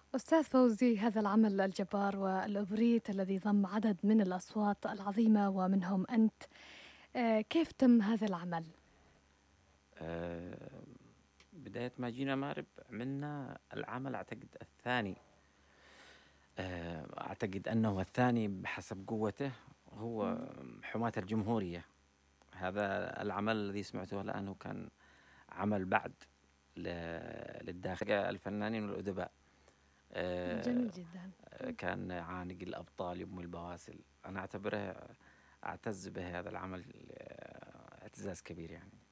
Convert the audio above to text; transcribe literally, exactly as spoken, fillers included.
أستاذ فوزي، هذا العمل الجبار والأوبريت الذي ضم عدد من الأصوات العظيمة ومنهم أنت، آه، كيف تم هذا العمل؟ آه، بداية ما جينا مارب عملنا العمل أعتقد الثاني. آه، أعتقد أنه الثاني بحسب قوته هو مم. حماة الجمهورية. هذا العمل الذي سمعته الآن هو كان عمل بعد ل- للداخل الفنانين والأدباء. جميل آه، جدا. كان عانق الأبطال يبني البواسل. أنا أعتبره أعتز به هذا العمل آه، اعتزاز كبير يعني.